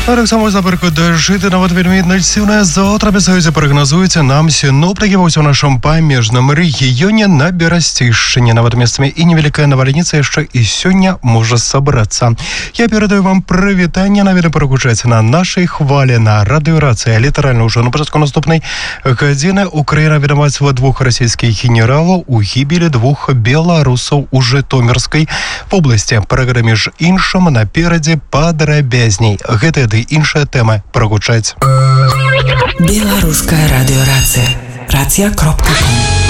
Так само запарку дожити нават вельмі інтэнсіўна. Заўтра абяцаюць прагназуюць нам сіноптыкі ва ўсім нашым памежным рэгіёне на Берасцейшчыне. Нават месцамі і невялікая навальніца яшчэ і сёння можа сабрацца. Я перадаю вам прывітанне, навіны прагучаць на нашай хвалі на радыёрацыі. Літаральна ўжо на пачатку наступнай гадзіны Украіна вінаваціла двух расійскіх генералаў у гібелі двух беларусаў у Жытомірскай вобласці. Праграме ж іншым наперадзе падрабязней. Гэтыя ды іншыя тэмы прагучаць. Беларуская радыёрацыя. Рацыя.ком